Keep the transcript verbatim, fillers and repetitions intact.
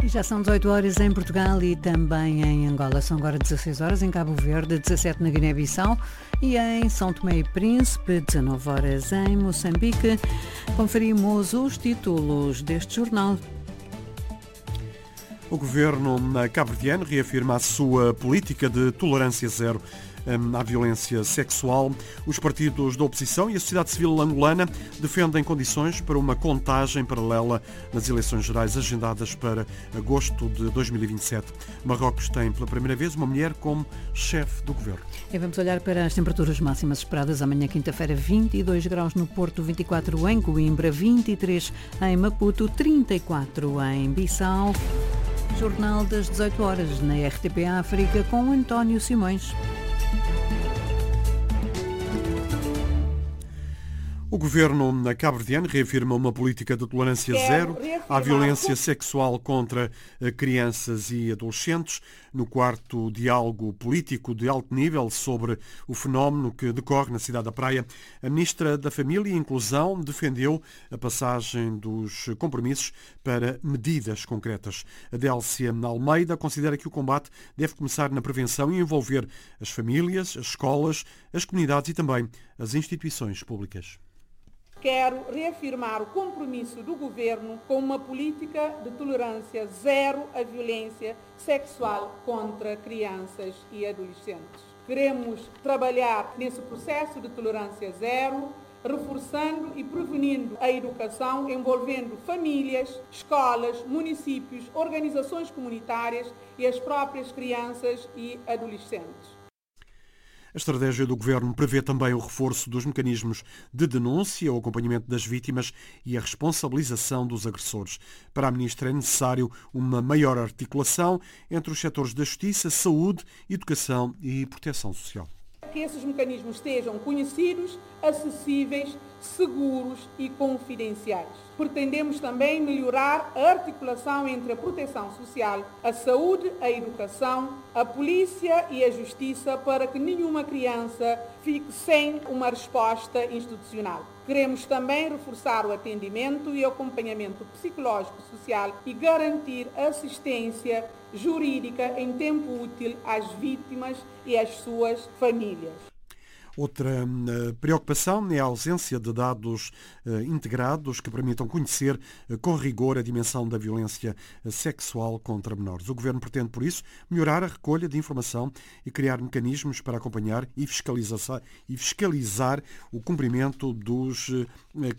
E já são dezoito horas em Portugal e também em Angola. São agora dezasseis horas em Cabo Verde, dezassete na Guiné-Bissau e em São Tomé e Príncipe, dezanove horas em Moçambique. Conferimos os títulos deste jornal. O governo cabo-verdiano reafirma a sua política de tolerância zero à violência sexual. Os partidos da oposição e a sociedade civil angolana defendem condições para uma contagem paralela nas eleições gerais agendadas para agosto de dois mil e vinte e sete. Marrocos tem pela primeira vez uma mulher como chefe do governo. E vamos olhar para as temperaturas máximas esperadas amanhã quinta-feira: vinte e dois graus no Porto, vinte e quatro em Coimbra, vinte e três em Maputo, trinta e quatro em Bissau. Jornal das dezoito horas na R T P África com António Simões. O governo cabo-verdiano reafirma uma política de tolerância zero à violência sexual contra crianças e adolescentes. No quarto diálogo político de alto nível sobre o fenómeno que decorre na cidade da Praia, a Ministra da Família e Inclusão defendeu a passagem dos compromissos para medidas concretas. Adélcia Almeida considera que o combate deve começar na prevenção e envolver as famílias, as escolas, as comunidades e também as instituições públicas. Quero reafirmar o compromisso do Governo com uma política de tolerância zero à violência sexual contra crianças e adolescentes. Queremos trabalhar nesse processo de tolerância zero, reforçando e prevenindo a educação, envolvendo famílias, escolas, municípios, organizações comunitárias e as próprias crianças e adolescentes. A estratégia do Governo prevê também o reforço dos mecanismos de denúncia, o acompanhamento das vítimas e a responsabilização dos agressores. Para a Ministra é necessário uma maior articulação entre os setores da justiça, saúde, educação e proteção social. Que esses mecanismos sejam conhecidos, acessíveis, seguros e confidenciais. Pretendemos também melhorar a articulação entre a proteção social, a saúde, a educação, a polícia e a justiça para que nenhuma criança fique sem uma resposta institucional. Queremos também reforçar o atendimento e acompanhamento psicológico social e garantir assistência jurídica em tempo útil às vítimas e às suas famílias. Outra uh, preocupação é a ausência de dados uh, integrados que permitam conhecer uh, com rigor a dimensão da violência uh, sexual contra menores. O Governo pretende, por isso, melhorar a recolha de informação e criar mecanismos para acompanhar e fiscalizar, e fiscalizar o cumprimento dos uh,